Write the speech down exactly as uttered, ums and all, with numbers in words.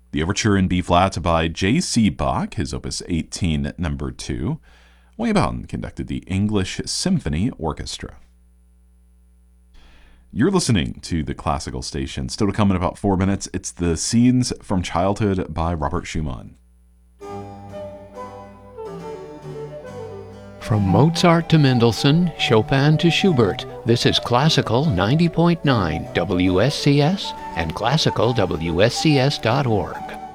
The Overture in B-flat by J C. Bach, his Opus eighteen, number two. Weybound conducted the English Symphony Orchestra. You're listening to the Classical Station. Still to come in about four minutes, it's the Scenes from Childhood by Robert Schumann. From Mozart to Mendelssohn, Chopin to Schubert, this is Classical ninety point nine W S C S and classical W S C S dot org.